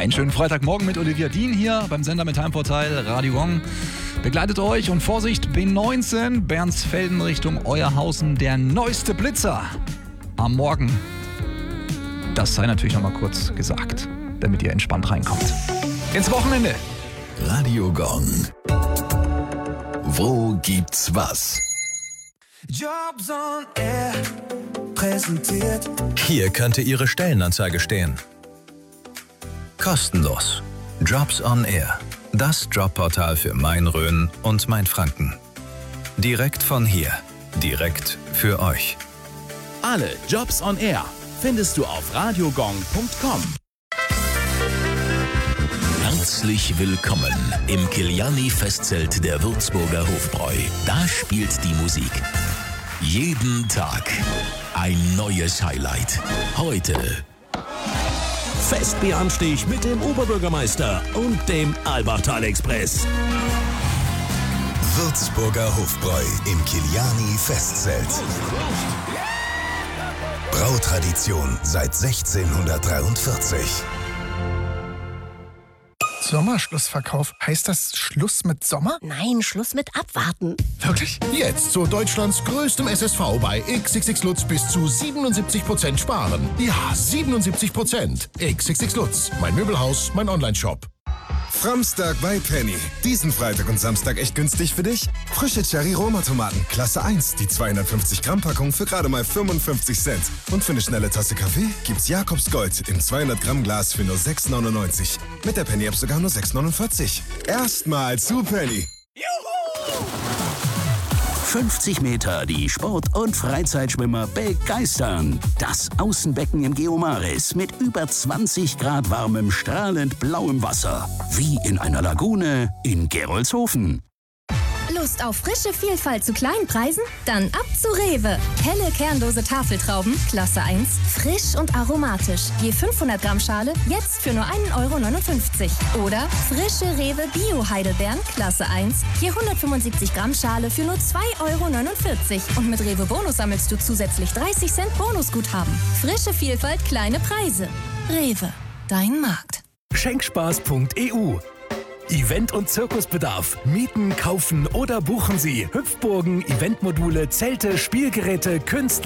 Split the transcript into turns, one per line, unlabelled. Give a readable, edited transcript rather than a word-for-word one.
Einen schönen Freitagmorgen mit Olivia Dien hier beim Sender mit Heimvorteil Radio Gong. Begleitet euch und Vorsicht, B19, Bernsfelden Richtung Euerhausen, der neueste Blitzer am Morgen. Das sei natürlich nochmal kurz gesagt, damit ihr entspannt reinkommt. Ins Wochenende.
Radio Gong. Wo gibt's was?
Jobs on Air präsentiert.
Hier könnte Ihre Stellenanzeige stehen. Kostenlos. Jobs on Air. Das Jobportal für Main-Rhön und Mainfranken. Direkt von hier. Direkt für euch.
Alle Jobs on Air findest du auf radiogong.com.
Herzlich willkommen im Kiliani-Festzelt der Würzburger Hofbräu. Da spielt die Musik. Jeden Tag ein neues Highlight. Heute
Festbieranstich mit dem Oberbürgermeister und dem Albertal-Express.
Würzburger Hofbräu im Kiliani-Festzelt. Brautradition seit 1643.
Sommerschlussverkauf. Heißt das Schluss mit Sommer?
Nein, Schluss mit Abwarten.
Wirklich?
Jetzt zu Deutschlands größtem SSV bei XXX Lutz bis zu 77% sparen. Ja, 77%. XXX Lutz. Mein Möbelhaus, mein Onlineshop.
Framstag bei Penny. Diesen Freitag und Samstag echt günstig für dich? Frische Cherry-Roma-Tomaten, Klasse 1, die 250-Gramm-Packung für gerade mal 55 Cent. Und für eine schnelle Tasse Kaffee gibt's Jakobs Gold im 200-Gramm-Glas für nur 6,99. Mit der Penny-App sogar nur 6,49. Erstmal zu Penny.
Juhu! 50 Meter die Sport- und Freizeitschwimmer begeistern. Das Außenbecken im Geomaris mit über 20 Grad warmem, strahlend blauem Wasser. Wie in einer Lagune in Gerolzhofen.
Lust auf frische Vielfalt zu kleinen Preisen? Dann ab zu Rewe. Helle kernlose Tafeltrauben, Klasse 1, frisch und aromatisch. Je 500 Gramm Schale, jetzt für nur 1,59 €. Oder frische Rewe Bio-Heidelbeeren, Klasse 1, je 175 Gramm Schale für nur 2,49 €. Und mit Rewe Bonus sammelst du zusätzlich 30 Cent Bonusguthaben. Frische Vielfalt, kleine Preise. Rewe, dein Markt.
Schenkspaß.eu Event- und Zirkusbedarf. Mieten, kaufen oder buchen Sie Hüpfburgen, Eventmodule, Zelte, Spielgeräte, Künstler.